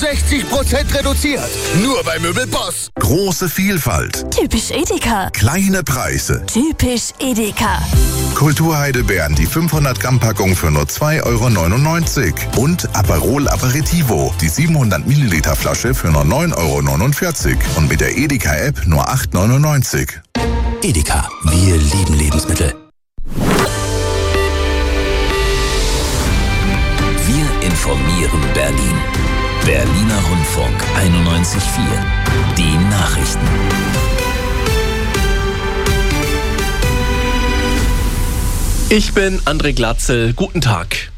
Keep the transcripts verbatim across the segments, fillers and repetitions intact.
sechzig Prozent reduziert. Nur bei Möbelboss. Große Vielfalt. Typisch Edeka. Kleine Preise. Typisch Edeka. Kulturheidelbeeren, die fünfhundert Gramm Packung für nur zwei Euro neunundneunzig. Und Aperol Aperitivo, die siebenhundert Milliliter Flasche für nur neun Euro neunundvierzig. Und mit der Edeka-App nur acht Euro neunundneunzig. Edeka, wir lieben Lebensmittel. Wir informieren Berlin. Berliner Rundfunk einundneunzig Komma vier. Die Nachrichten. Ich bin André Glatzel. Guten Tag.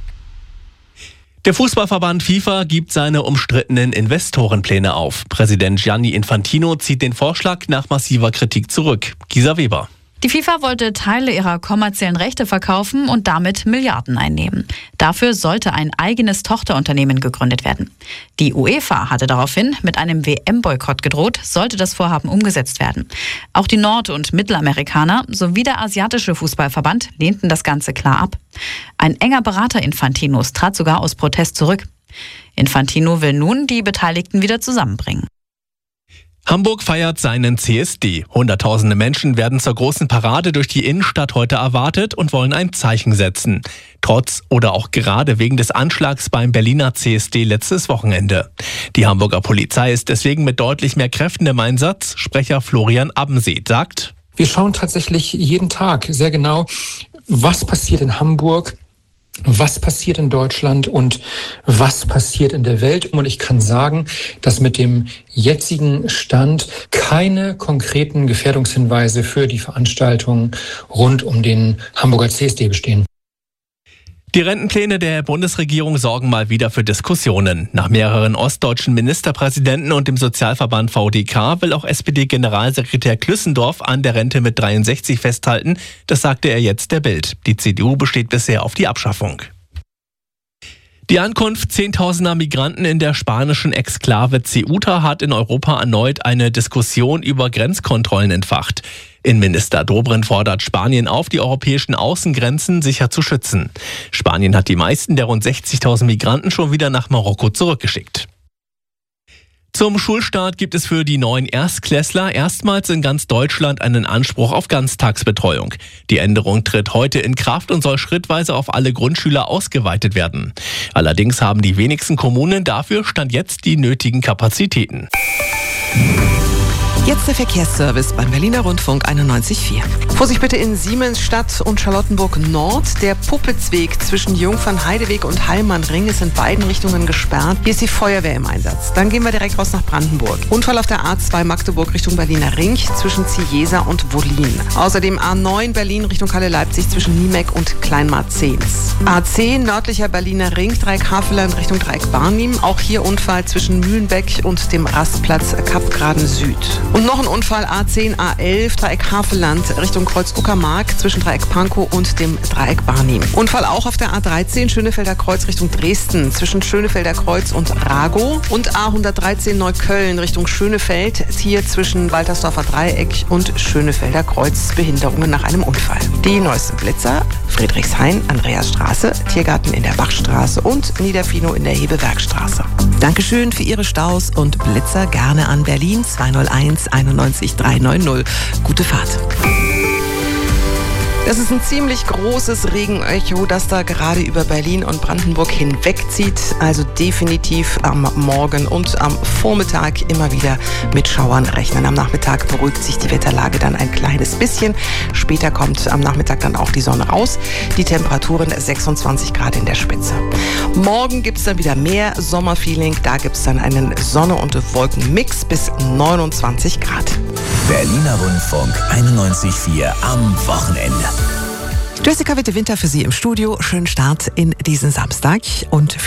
Der Fußballverband FIFA gibt seine umstrittenen Investorenpläne auf. Präsident Gianni Infantino zieht den Vorschlag nach massiver Kritik zurück. Gisa Weber. Die FIFA wollte Teile ihrer kommerziellen Rechte verkaufen und damit Milliarden einnehmen. Dafür sollte ein eigenes Tochterunternehmen gegründet werden. Die UEFA hatte daraufhin mit einem W M-Boykott gedroht, sollte das Vorhaben umgesetzt werden. Auch die Nord- und Mittelamerikaner sowie der asiatische Fußballverband lehnten das Ganze klar ab. Ein enger Berater Infantinos trat sogar aus Protest zurück. Infantino will nun die Beteiligten wieder zusammenbringen. Hamburg feiert seinen C S D. Hunderttausende Menschen werden zur großen Parade durch die Innenstadt heute erwartet und wollen ein Zeichen setzen. Trotz oder auch gerade wegen des Anschlags beim Berliner C S D letztes Wochenende. Die Hamburger Polizei ist deswegen mit deutlich mehr Kräften im Einsatz. Sprecher Florian Abbenseet sagt: Wir schauen tatsächlich jeden Tag sehr genau, was passiert in Hamburg, was passiert in Deutschland und was passiert in der Welt. Und ich kann sagen, dass mit dem jetzigen Stand keine konkreten Gefährdungshinweise für die Veranstaltung rund um den Hamburger C S D bestehen. Die Rentenpläne der Bundesregierung sorgen mal wieder für Diskussionen. Nach mehreren ostdeutschen Ministerpräsidenten und dem Sozialverband V D K will auch S P D-Generalsekretär Klüssendorf an der Rente mit dreiundsechzig festhalten. Das sagte er jetzt der Bild. Die C D U besteht bisher auf die Abschaffung. Die Ankunft zehntausender Migranten in der spanischen Exklave Ceuta hat in Europa erneut eine Diskussion über Grenzkontrollen entfacht. Innenminister Dobrindt fordert Spanien auf, die europäischen Außengrenzen sicher zu schützen. Spanien hat die meisten der rund sechzigtausend Migranten schon wieder nach Marokko zurückgeschickt. Zum Schulstart gibt es für die neuen Erstklässler erstmals in ganz Deutschland einen Anspruch auf Ganztagsbetreuung. Die Änderung tritt heute in Kraft und soll schrittweise auf alle Grundschüler ausgeweitet werden. Allerdings haben die wenigsten Kommunen dafür Stand jetzt die nötigen Kapazitäten. Jetzt der Verkehrsservice beim Berliner Rundfunk einundneunzig Komma vier. Vorsicht bitte in Siemensstadt und Charlottenburg Nord. Der Puppitzweg zwischen Jungfernheideweg und Heilmannring ist in beiden Richtungen gesperrt. Hier ist die Feuerwehr im Einsatz. Dann gehen wir direkt raus nach Brandenburg. Unfall auf der A zwei Magdeburg Richtung Berliner Ring zwischen Ziesa und Wollin. Außerdem A neun Berlin Richtung Halle-Leipzig zwischen Niemeck und Kleinmarzens. A zehn nördlicher Berliner Ring, Dreieck Havelland Richtung Dreieck Barnim. Auch hier Unfall zwischen Mühlenbeck und dem Rastplatz Kapgraden Süd. Und noch ein Unfall, A zehn, A elf, Dreieck Havelland Richtung Kreuz Uckermark zwischen Dreieck Pankow und dem Dreieck Barnim. Unfall auch auf der A dreizehn, Schönefelder Kreuz Richtung Dresden zwischen Schönefelder Kreuz und Ragow. Und A hundertdreizehn Neukölln Richtung Schönefeld, hier zwischen Waltersdorfer Dreieck und Schönefelder Kreuz, Behinderungen nach einem Unfall. Die neuesten Blitzer, Friedrichshain, Andreasstraße, Tiergarten in der Bachstraße und Niederfino in der Hebewerkstraße. Dankeschön für Ihre Staus und Blitzer gerne an Berlin zweihunderteins einundneunzig dreihundertneunzig. Gute Fahrt. Das ist ein ziemlich großes Regenecho, das da gerade über Berlin und Brandenburg hinwegzieht. Also definitiv am Morgen und am Vormittag immer wieder mit Schauern rechnen. Am Nachmittag beruhigt sich die Wetterlage dann ein kleines bisschen. Später kommt am Nachmittag dann auch die Sonne raus. Die Temperaturen sechsundzwanzig Grad in der Spitze. Morgen gibt es dann wieder mehr Sommerfeeling. Da gibt es dann einen Sonne- und Wolkenmix bis neunundzwanzig Grad. Berliner Rundfunk einundneunzig Komma vier am Wochenende. Jessica Witte-Winter für Sie im Studio. Schönen Start in diesen Samstag und